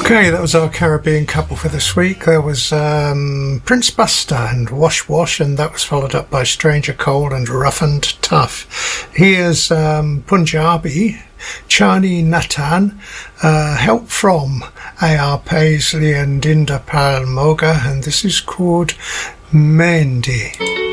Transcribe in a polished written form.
Okay, that was our Caribbean couple for this week. There was Prince Buster and Wash Wash, and that was followed up by Stranger Cold and Rough and Tough. Here's Punjabi, Chani Natan, help from A.R. Paisley and Indra Pal Moga, and this is called Mendi.